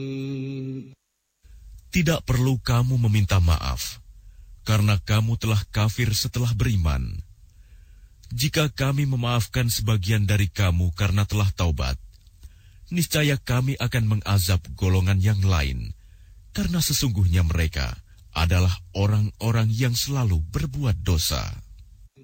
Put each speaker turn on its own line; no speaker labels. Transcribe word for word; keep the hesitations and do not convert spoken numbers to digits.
Tidak perlu kamu meminta maaf, karena kamu telah kafir setelah beriman. Jika kami memaafkan sebagian dari kamu karena telah taubat, niscaya kami akan mengazab golongan yang lain, karena sesungguhnya mereka adalah orang-orang yang selalu berbuat dosa.